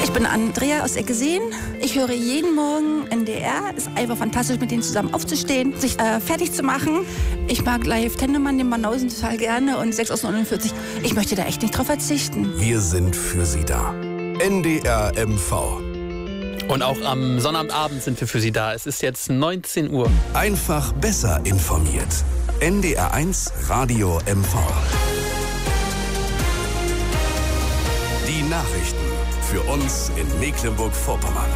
Ich bin Andrea aus Eggeseen. Ich höre jeden Morgen NDR. Ist einfach fantastisch, mit denen zusammen aufzustehen, sich fertig zu machen. Ich mag Live Tendemann, den Banausen total gerne und 6 aus 49. Ich möchte da echt nicht drauf verzichten. Wir sind für Sie da. NDR MV. Und auch am Sonnabendabend sind wir für Sie da. Es ist jetzt 19 Uhr. Einfach besser informiert. NDR 1 Radio MV. Die Nachrichten für uns in Mecklenburg-Vorpommern.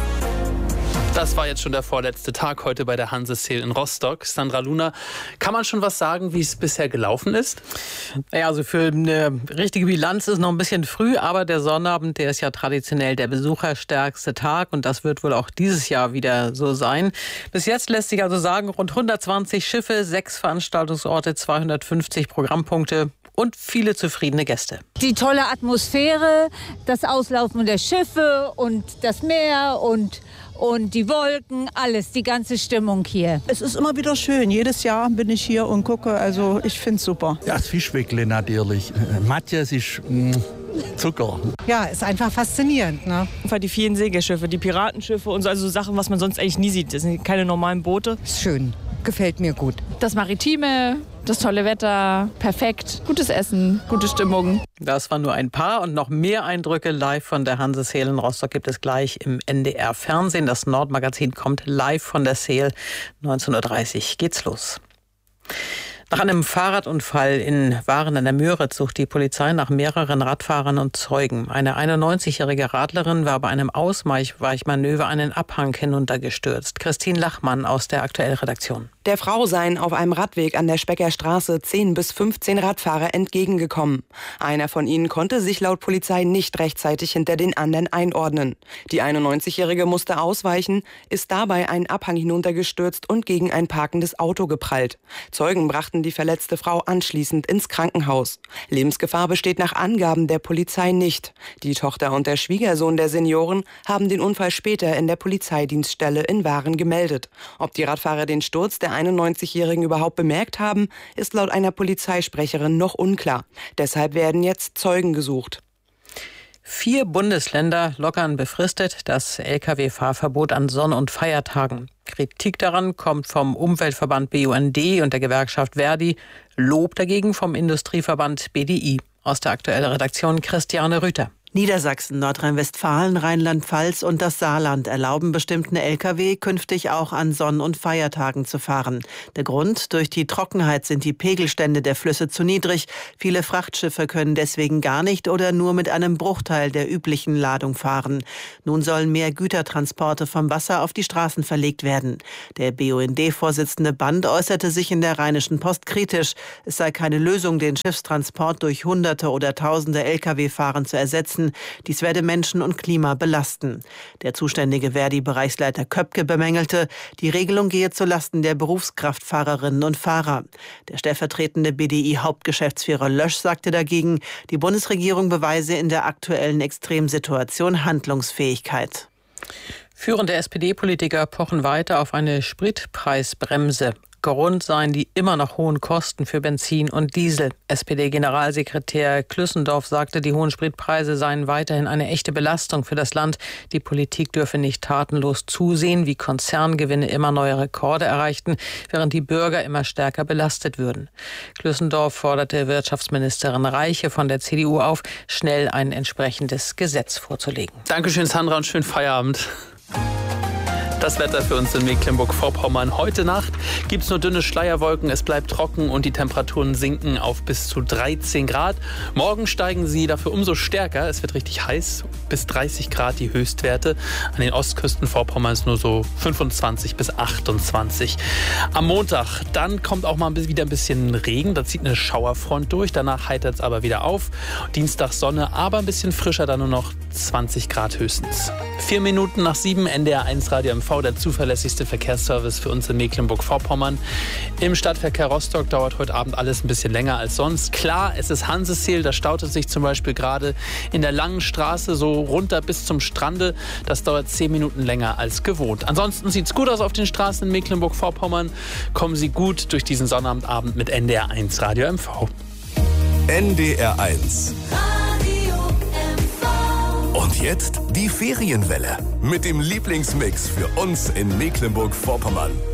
Das war jetzt schon der vorletzte Tag heute bei der Hanseseel in Rostock. Sandra Luna, kann man schon was sagen, wie es bisher gelaufen ist? Ja, also für eine richtige Bilanz ist noch ein bisschen früh, aber der Sonnabend, der ist ja traditionell der besucherstärkste Tag und das wird wohl auch dieses Jahr wieder so sein. Bis jetzt lässt sich also sagen, rund 120 Schiffe, 6 Veranstaltungsorte, 250 Programmpunkte und viele zufriedene Gäste. Die tolle Atmosphäre, das Auslaufen der Schiffe und das Meer und die Wolken, alles, die ganze Stimmung hier. Es ist immer wieder schön. Jedes Jahr bin ich hier und gucke. Also ich finde es super. Ja, das Fischweckle natürlich. Matthias ist Zucker. Ja, ist einfach faszinierend. Ne? Die vielen Segelschiffe, die Piratenschiffe und so, also Sachen, was man sonst eigentlich nie sieht. Das sind keine normalen Boote. Ist schön. Gefällt mir gut. Das Maritime, das tolle Wetter, perfekt, gutes Essen, gute Stimmung. Das waren nur ein paar und noch mehr Eindrücke live von der Hanseseel in Rostock gibt es gleich im NDR Fernsehen. Das Nordmagazin kommt live von der Seel. 19.30 Uhr geht's los. Nach einem Fahrradunfall in Waren an der Müritz sucht die Polizei nach mehreren Radfahrern und Zeugen. Eine 91-jährige Radlerin war bei einem Ausweichmanöver einen Abhang hinuntergestürzt. Christine Lachmann aus der Aktuell-Redaktion. Der Frau seien auf einem Radweg an der Specker Straße 10 bis 15 Radfahrer entgegengekommen. Einer von ihnen konnte sich laut Polizei nicht rechtzeitig hinter den anderen einordnen. Die 91-jährige musste ausweichen, ist dabei einen Abhang hinuntergestürzt und gegen ein parkendes Auto geprallt. Zeugen brachten die verletzte Frau anschließend ins Krankenhaus. Lebensgefahr besteht nach Angaben der Polizei nicht. Die Tochter und der Schwiegersohn der Senioren haben den Unfall später in der Polizeidienststelle in Waren gemeldet. Ob die Radfahrer den Sturz der 91-Jährigen überhaupt bemerkt haben, ist laut einer Polizeisprecherin noch unklar. Deshalb werden jetzt Zeugen gesucht. 4 Bundesländer lockern befristet das Lkw-Fahrverbot an Sonn- und Feiertagen. Kritik daran kommt vom Umweltverband BUND und der Gewerkschaft Verdi, Lob dagegen vom Industrieverband BDI. Aus der Aktuellen Redaktion Christiane Rüther. Niedersachsen, Nordrhein-Westfalen, Rheinland-Pfalz und das Saarland erlauben bestimmten Lkw künftig auch an Sonn- und Feiertagen zu fahren. Der Grund: durch die Trockenheit sind die Pegelstände der Flüsse zu niedrig. Viele Frachtschiffe können deswegen gar nicht oder nur mit einem Bruchteil der üblichen Ladung fahren. Nun sollen mehr Gütertransporte vom Wasser auf die Straßen verlegt werden. Der BUND-Vorsitzende Band äußerte sich in der Rheinischen Post kritisch. Es sei keine Lösung, den Schiffstransport durch Hunderte oder Tausende Lkw-Fahren zu ersetzen. Dies werde Menschen und Klima belasten. Der zuständige Verdi-Bereichsleiter Köpke bemängelte, die Regelung gehe zulasten der Berufskraftfahrerinnen und Fahrer. Der stellvertretende BDI-Hauptgeschäftsführer Lösch sagte dagegen, die Bundesregierung beweise in der aktuellen Extremsituation Handlungsfähigkeit. Führende SPD-Politiker pochen weiter auf eine Spritpreisbremse. Grund seien die immer noch hohen Kosten für Benzin und Diesel. SPD-Generalsekretär Klüssendorf sagte, die hohen Spritpreise seien weiterhin eine echte Belastung für das Land. Die Politik dürfe nicht tatenlos zusehen, wie Konzerngewinne immer neue Rekorde erreichten, während die Bürger immer stärker belastet würden. Klüssendorf forderte Wirtschaftsministerin Reiche von der CDU auf, schnell ein entsprechendes Gesetz vorzulegen. Dankeschön, Sandra, und schönen Feierabend. Das Wetter für uns in Mecklenburg-Vorpommern. Heute Nacht gibt es nur dünne Schleierwolken, es bleibt trocken und die Temperaturen sinken auf bis zu 13 Grad. Morgen steigen sie dafür umso stärker. Es wird richtig heiß, bis 30 Grad die Höchstwerte. An den Ostküsten Vorpommerns nur so 25 bis 28. Am Montag, dann kommt auch mal wieder ein bisschen Regen. Da zieht eine Schauerfront durch, danach heitert es aber wieder auf. Dienstag Sonne, aber ein bisschen frischer, dann nur noch 20 Grad höchstens. 4 Minuten nach 7, NDR 1 Radio MV, der zuverlässigste Verkehrsservice für uns in Mecklenburg-Vorpommern. Im Stadtverkehr Rostock dauert heute Abend alles ein bisschen länger als sonst. Klar, es ist Hanseseel, da staut es sich zum Beispiel gerade in der langen Straße so runter bis zum Strande. Das dauert 10 Minuten länger als gewohnt. Ansonsten sieht es gut aus auf den Straßen in Mecklenburg-Vorpommern. Kommen Sie gut durch diesen Sonnabendabend mit NDR 1 Radio MV. NDR 1. Und jetzt die Ferienwelle mit dem Lieblingsmix für uns in Mecklenburg-Vorpommern.